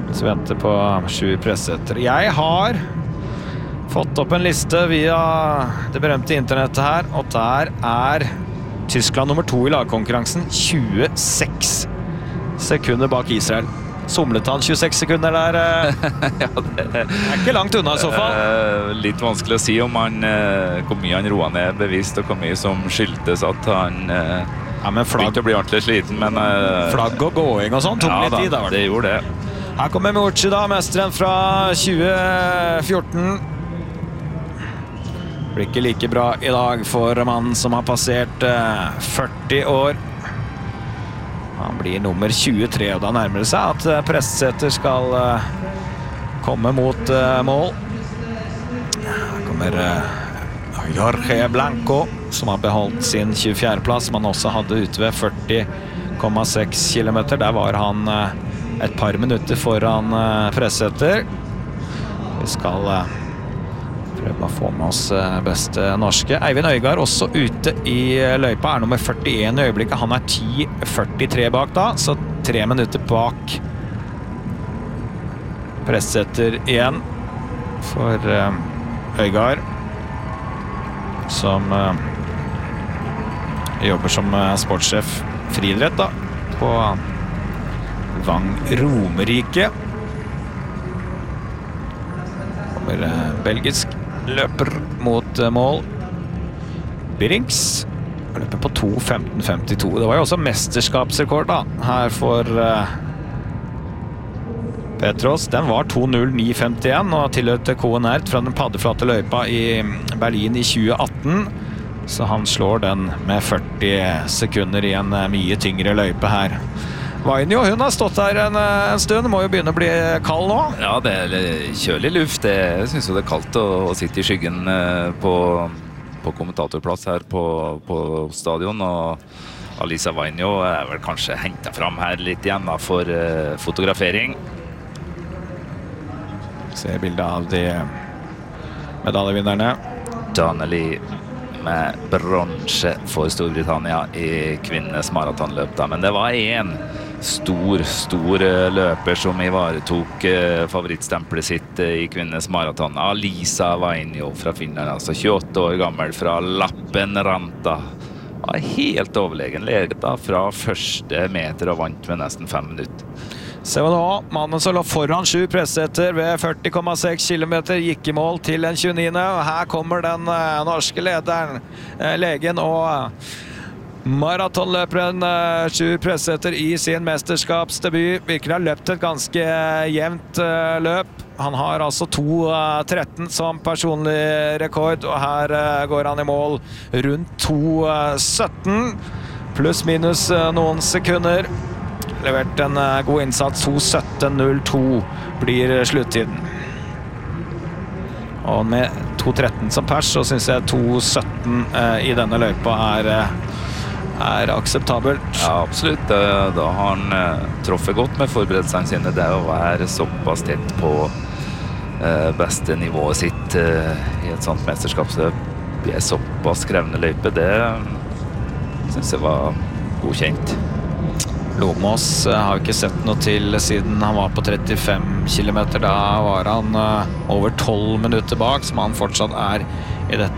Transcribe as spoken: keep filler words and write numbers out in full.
Så venter på sju pressetter. Jeg har fått opp en liste via det berømte internettet her, og der er Tyskland nummer to i lagkonkurransen, tjueseks sekunder bak Israel. Somlet han tjueseks sekunder der? Ja, det er ikke langt unna i så fall. Uh, litt vanskelig å si om han, uh, hvor mye han roet ned bevisst, og hvor mye som skyldtes at han uh, ja, men flagg, begynte å bli ordentlig sliten. Men, uh, flagg og gåing og sånn tok ja, litt da, tid. Da, det gjorde det. Her kommer Miocic da, mesteren fra tjue fjorten. Blir ikke like bra i dag for mannen som har passert uh, førti år. Han blir nummer tjuetre, og da nærmer det seg at Presseter skal uh, komme mot uh, mål. Her kommer uh, Jorge Blanco, som har beholdt sin tjuefjerde plass, man også hadde ute ved førti komma seks kilometer. Der var han uh, et par minutter foran uh, Presseter. Vi skal uh, prøve å få med oss beste norske. Eivind Øygard også ute i løypa, er nummer førtien i øyeblikket. Han er ti førtitre bak da, så tre minutter bak Presseter igjen for uh, Øygard, som uh, jobber som uh, sportssjef friidrett da, på Vang Romerike. Kommer uh, belgisk løper mot mål. Birings løper på to femten femtito. Det var jo også mesterskapsrekord da, her for uh, Petros. Den var to null ni femtien og tilhørte K N R fra den paddeflate løypa i Berlin i tjue atten. Så han slår den med førti sekunder i en mye tyngre løype her. Vainio, hun har stått her en, en stund, må jo begynne å bli kald nå. Ja, det er kjølig luft. Jeg synes jo det er kaldt å, å sitte i skyggen på, på kommentatorplass her på, på stadion, og Alisa Vainio er vel kanskje hentet fram her litt igjen da, for uh, fotografering. Se bildet av de medaljevinnerne. Donnelly med bronse for Storbritannia i kvinnenes maratonløp da, men det var en stor, stor løper som ivaretok uh, favorittstempelet sitt uh, i kvinnenes maraton. Alisa Vainio fra Finland, altså tjueåtte år gammel fra Lappeenranta. Var helt overlegen leget da, fra første meter og vant med nesten fem minutter. Se hva nå, mannen som lå foran sju Presseter ved førti komma seks kilometer gikk i mål til den tjueniende. Og her kommer den uh, norske lederen, uh, legen og uh, maratonløperen uh, sju Presseter i sin mesterskapsdebut. Virker har løpt et ganske uh, jevnt uh, løp. Han har altså to tretten som personlig rekord, og her uh, går han i mål rundt to sytten, pluss minus uh, noen sekunder. Levert en uh, god innsats. to sytten null to blir sluttiden. Og med to tretten som pers, så synes jeg to sytten uh, i denne løypa er, uh, er akseptabelt. Ja, absolutt. Da, da har han uh, truffet godt med forberedelsene sine. Det å være såpass tett på uh, beste nivået sitt uh, i et sånt mesterskapsløp. Det er såpass krevende løype. Det uh, synes jeg var godkjent. Lomos har vi ikke sett noe til siden han var på trettifem kilometer. Da var han uh, over tolv minutter bak, som han fortsatt er i dette